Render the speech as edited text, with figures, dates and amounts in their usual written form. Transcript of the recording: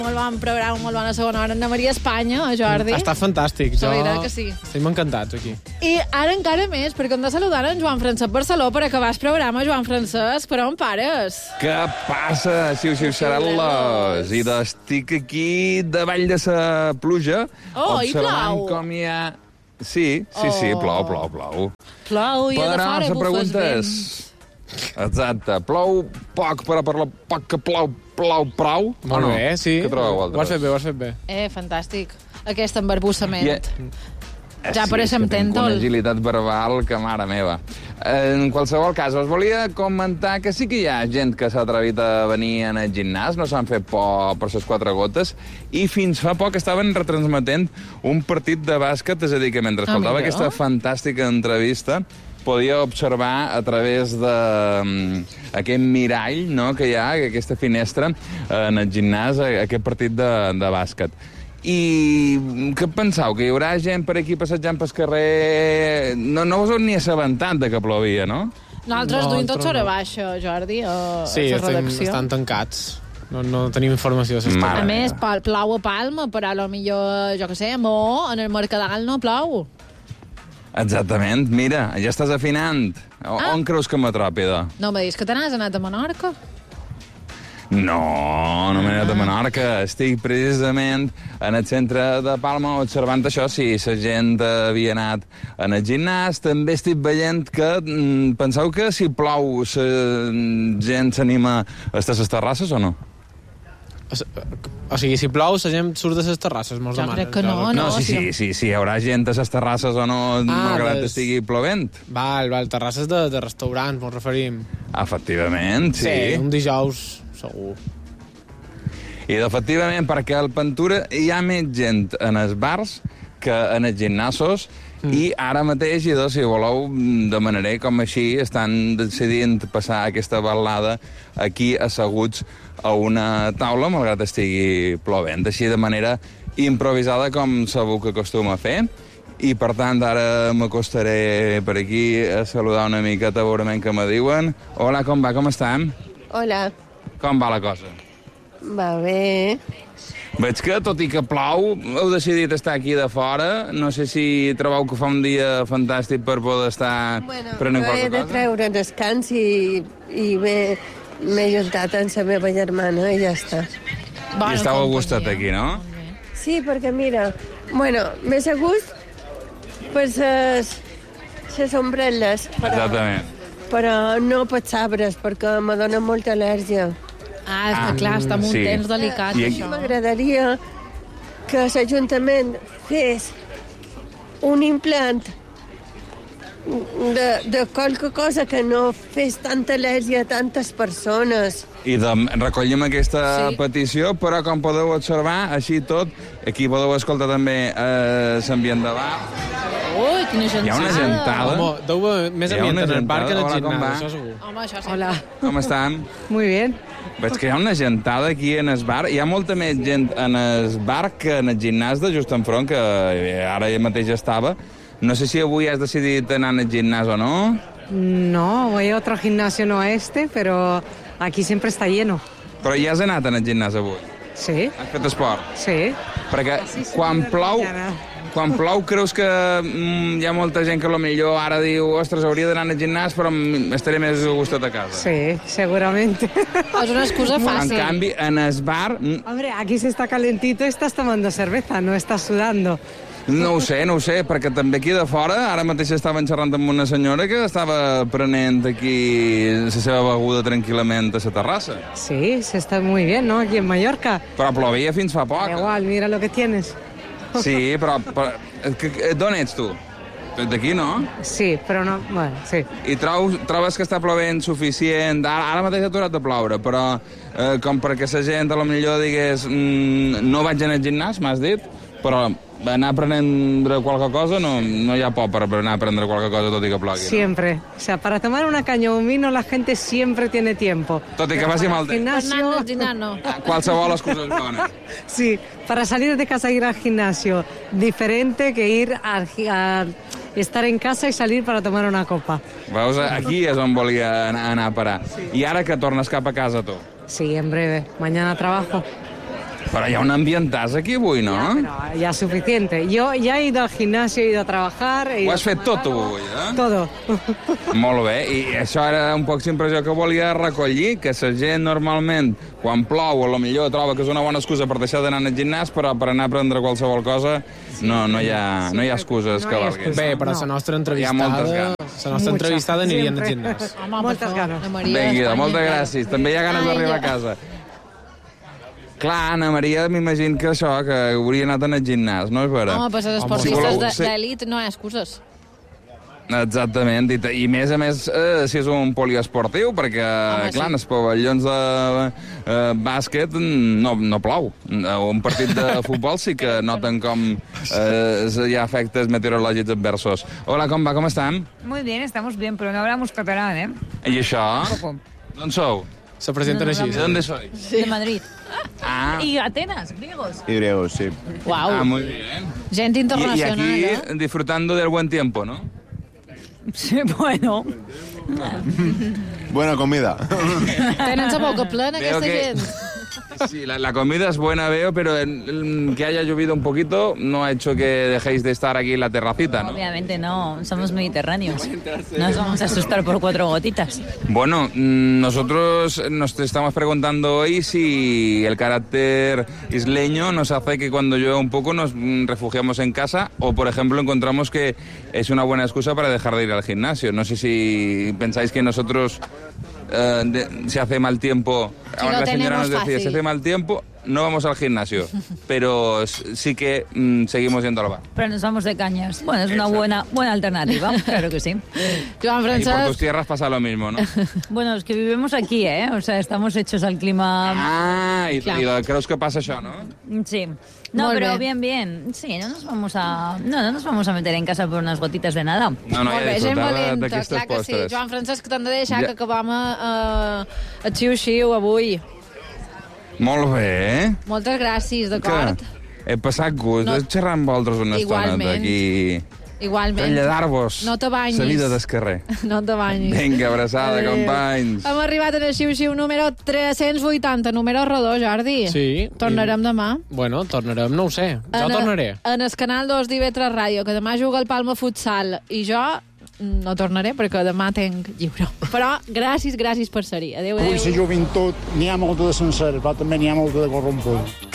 Molt bon programa, molt bona segona hora. Anna Maria Espanya, Jordi. Està fantàstic. La veritat que sí. Estem encantats aquí. I ara encara més, perquè hem de saludar en Joan Francesc Barceló per acabar el programa. Joan Francesc, per on pares? Què passa, xiu-xiu-xarel·les? I estic aquí davall de sa pluja, Oh, i observant plou. com hi ha... Sí, plou. Plou i a de Però fora la bufes pregunta vent. és... Exacte, plou poc, però per la poc que plou prou? Molt bé, sí. Què trobeu, Ho has fet bé. Fantàstic. Aquest embarbussament. Ja Sí, pareixem és que tinc tèntol. una agilitat verbal que, mare meva. En qualsevol cas, us volia comentar que sí que hi ha gent que s'ha atrevit a venir en el gimnàs, no s'han fet por per les 4 gotes, i fins fa poc estaven retransmetent un partit de bàsquet, és a dir, que mentre escoltava aquesta fantàstica entrevista podia observar a través d'aquest mirall, no?, que hi ha, aquesta finestra en el gimnàs, aquest partit de bàsquet. I què penseu? Que hi haurà gent per aquí passejant pel carrer? No us heu ni assabentat de que plovia, no? Nosaltres No, duim tot però sobre no. baixa, Jordi, a Sí, la redacció. estan tancats. No tenim informació de les Mare A torres. més, plau a Palma, però potser, jo què sé, a Maó, en el Mercadal no plou. Exactament. Mira, ja estàs afinant. On creus que m'atròpida? No me diguis que te n'has anat a Menorca? No m'he anat a Menorca. Estic precisament en el centre de Palma observant això, si la gent havia anat en el gimnàs. També estic veient que... penseu que si plou la gent s'anima a estar a les terrasses o no? O sigui, si plou, la gent surt de les terrasses, mos Jo demanes. crec que no, No, si hi haurà gent a les terrasses o no, malgrat estigui plovent. Val, terrasses de restaurants, mos referim. Efectivament, sí. Un dijous, segur. I efectivament, perquè al Pentura hi ha més gent en els bars que en els gimnasos, i ara mateix, si voleu, demanaré com així estan decidint passar aquesta balada aquí asseguts a una taula, malgrat estigui plovent, així de manera improvisada com sabeu que acostuma a fer. I, per tant, ara m'acostaré per aquí a saludar una miqueta, veurement què me diuen. Hola, com va, com estem? Hola, Com va la cosa? va bé. Veig que, tot i que plou, heu decidit estar aquí de fora. No sé si trobeu que fa un dia fantàstic per poder estar prenent Jo he qualque de cosa. treure descans i m'he juntat amb la meva germana i ja està. I estàu a gustet aquí, no? Sí, perquè mira, m'he assegut per les ombrelles, Exactament. però no pels arbres, perquè me dona molta al·lèrgia. És que clar, està en un sí. temps delicat, I això. M'agradaria que l'Ajuntament fes un implant de qualque cosa que no fes tanta al·lèrgia a tantes persones. I recollim aquesta petició, però com podeu observar, així tot, aquí podeu escoltar també l'ambient de bar. Ui, quina gentada. Hi ha una gentada. Home, deu haver més Hi ha ambient una en el bar que en el gentada. Hola, com gimnàs, va? això segur. Home, això sí. Hola, Com estan? muy bien. Veig que hi ha una gentada aquí en el bar. Hi ha molta més gent en el bar que en el gimnàs de just enfront, que ara mateix estava. No sé si avui has decidit anar al gimnàs o no. No, voy a otro gimnasio, no a este, pero aquí siempre está lleno. Però ja has anat al gimnàs avui. Sí, Has fet esport. sí. Perquè quan Mañana. plou creus que hi ha molta gent que potser ara diu ostres, hauria d'anar al gimnàs, però estaré més a gustet a casa. Sí, seguramente. És una excusa En fàcil. canvi, en el bar, Hombre, aquí se está calentito, estás tomando cerveza, no estás sudando. no ho sé, perquè també aquí de fora, ara mateix estaven xerrant amb una senyora que estava prenent aquí la seva beguda tranquil·lament a la terrassa. Sí, se está muy bien, ¿no? Aquí en Mallorca. Però plovia fins fa poc. Da igual, mira lo que tienes. Sí, però d'on ets tu? D'aquí, no? Sí, pero no, bueno, sí. I trobes que està plovent suficient? Ara mateix ha aturat de ploure, però com perquè la gent potser digués no vaig anar al gimnàs, m'has dit, però anar a prendre qualque cosa no hi ha por per anar a prendre qualque cosa tot i que plogui. No? Siempre. O sea, para tomar una caña o un vino la gente siempre tiene tiempo. Tot i que faci mal temps. Gimnasio. Al gimnàs no. Qualsevol excusa és bona. Sí, para salir de casa e ir al gimnasio, diferente que ir a estar en casa y salir para tomar una copa. Veus, aquí és on volia anar a parar. I ara que tornes cap a casa, tu? Sí, en breve. Mañana trabajo. Però hi ha un ambientàs aquí avui, no? Pero ya es suficiente. Yo ya he ido al gimnasio, he ido a trabajar... Ho has fet tot, avui, eh? Todo. Molt bé, i això era un poc la impressió que volia recollir, que la gent normalment, quan plou, a lo millor troba que és una bona excusa per deixar d'anar al gimnàs, però per anar a prendre qualsevol cosa no hi ha excuses que valguin. Bé, però la nostra entrevistada aniria al gimnàs. Home, Moltes ganes. Vinga, moltes gràcies. També hi ha ganes d'arribar a casa. Clar, Anna Maria, m'imagino que això, que hauria anat al gimnàs, no és vera? Home, però els esportistes d'elit no hi ha excuses. Exactament, i més a més si és un poliesportiu, perquè, clar, en els pavellons de bàsquet no plou. Un partit de futbol sí que noten com hi ha efectes meteorològics adversos. Hola, com va, com estem? Muy bien, estamos bien, pero no hablamos catalán, ¿eh? I això? D'on sou? Se presenten així. ¿De dónde sois? De Madrid. Ah. Y Atenas, griegos. Y griegos, sí. Uau, Ah, muy bien. gent Y internacional, aquí disfrutando del buen tiempo, ¿no? Sí, bueno. Buena comida. Tenen la boca plena, Veo aquesta que- gent. Sí, la comida es buena, veo, pero que haya llovido un poquito no ha hecho que dejéis de estar aquí en la terracita, ¿no? Obviamente no, somos mediterráneos. No nos vamos a asustar por 4 gotitas. Bueno, nosotros nos estamos preguntando hoy si el carácter isleño nos hace que cuando llueva un poco nos refugiamos en casa o, por ejemplo, encontramos que es una buena excusa para dejar de ir al gimnasio. No sé si pensáis que nosotros, si hace mal tiempo... Si Ahora lo la señora nos tenemos decía, si fácil. hace mal tiempo, no vamos al gimnasio, pero sí que seguimos yendo al bar. Pero nos vamos de cañas. Bueno, es una buena alternativa, claro que sí. Joan Y por tus Francesc, tierras pasa lo mismo, ¿no? Bueno, los que vivimos aquí, ¿eh? O sea, estamos hechos al clima... Ah, y creus que pasa això, no? Sí. No, Molt pero bé. bien. Sí, no nos vamos a meter en casa por unas gotitas de nada. No, molt bé, gent valenta, d'aquestes clar que sí. postres. Joan Francesc, t'hem de deixar Ja. que acabam a xiu-xiu avui. Molt bé, eh? Moltes gràcies, Que d'acord? he passat gust de xerrar amb vosaltres una estona Igualment. aquí. Igualment. Traslladar-vos No te banyis. la vida del carrer. No te banyis. Vinga, abraçada, Adéu. companys. Hem arribat en el xiu-xiu número 380, número rodó, Jordi. Sí. Tornarem demà. Bueno, tornarem, no ho sé. Jo tornaré. En el canal 2 d'IV3 Ràdio, que demà juga el Palma Futsal, i jo no tornaré perquè demà tinc lliure. Però gràcies per ser-hi. Adéu, Avui la adéu. joventut n'hi ha molta de sencera, però també n'hi ha molta de corrompuda.